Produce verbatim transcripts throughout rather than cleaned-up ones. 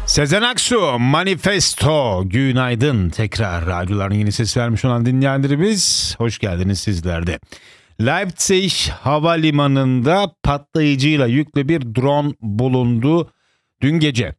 Sezen Aksu, Manifesto. Günaydın. Tekrar radyoların yeni ses vermiş olan dinleyenlerimiz, hoş geldiniz sizler de. Leipzig Havalimanı'nda patlayıcıyla yüklü bir drone bulundu dün gece.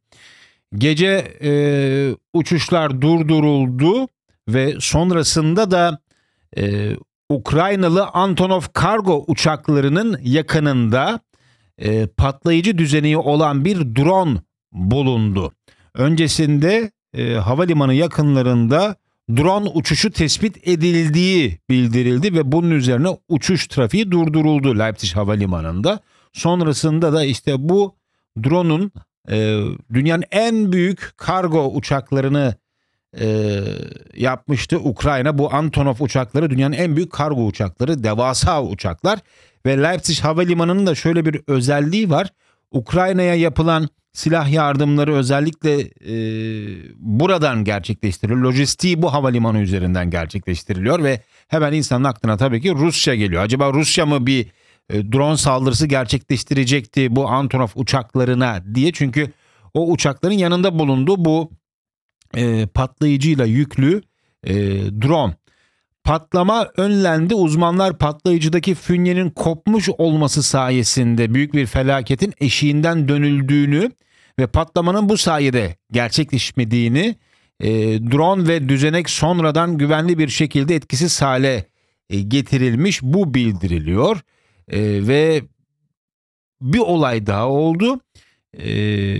Gece e, uçuşlar durduruldu ve sonrasında da e, Ukraynalı Antonov kargo uçaklarının yakınında e, patlayıcı düzeneği olan bir drone bulundu. Öncesinde e, havalimanı yakınlarında drone uçuşu tespit edildiği bildirildi ve bunun üzerine uçuş trafiği durduruldu Leipzig Havalimanı'nda. Sonrasında da işte bu drone'un e, dünyanın en büyük kargo uçaklarını e, yapmıştı Ukrayna. Bu Antonov uçakları dünyanın en büyük kargo uçakları, devasa uçaklar ve Leipzig Havalimanı'nın da şöyle bir özelliği var. Ukrayna'ya yapılan silah yardımları özellikle e, buradan gerçekleştiriliyor. Lojistiği bu havalimanı üzerinden gerçekleştiriliyor ve hemen insanın aklına tabii ki Rusya geliyor. Acaba Rusya mı bir e, drone saldırısı gerçekleştirecekti bu Antonov uçaklarına diye. Çünkü o uçakların yanında bulunduğu bu e, patlayıcıyla yüklü e, drone. Patlama önlendi. Uzmanlar patlayıcıdaki fünyenin kopmuş olması sayesinde büyük bir felaketin eşiğinden dönüldüğünü ve patlamanın bu sayede gerçekleşmediğini, e, drone ve düzenek sonradan güvenli bir şekilde etkisiz hale e, getirilmiş, bu bildiriliyor. E, ve bir olay daha oldu. E,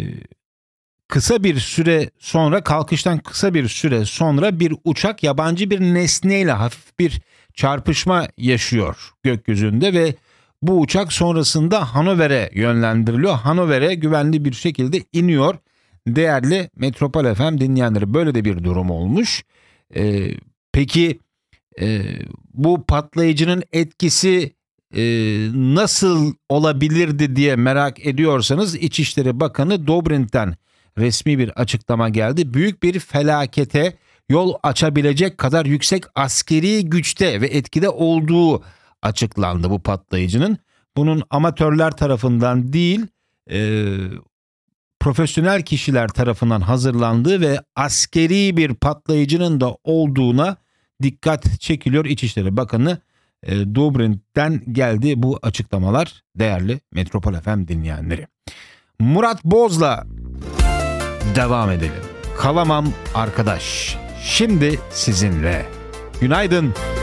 Kısa bir süre sonra, kalkıştan kısa bir süre sonra bir uçak yabancı bir nesneyle hafif bir çarpışma yaşıyor gökyüzünde ve bu uçak sonrasında Hannover'e yönlendiriliyor. Hannover'e güvenli bir şekilde iniyor. Değerli Metropol F M dinleyenleri, böyle de bir durum olmuş. Ee, peki e, bu patlayıcının etkisi e, nasıl olabilirdi diye merak ediyorsanız, İçişleri Bakanı Dobrindt resmi bir açıklama geldi. Büyük bir felakete yol açabilecek kadar yüksek askeri güçte ve etkide olduğu açıklandı bu patlayıcının. Bunun amatörler tarafından değil, e, profesyonel kişiler tarafından hazırlandığı ve askeri bir patlayıcının da olduğuna dikkat çekiliyor. İçişleri Bakanı e, Dobrindt'ten geldi bu açıklamalar, değerli Metropol F M dinleyenleri. Murat Boz'la devam edelim. Kalamam arkadaş. Şimdi sizinle. Günaydın.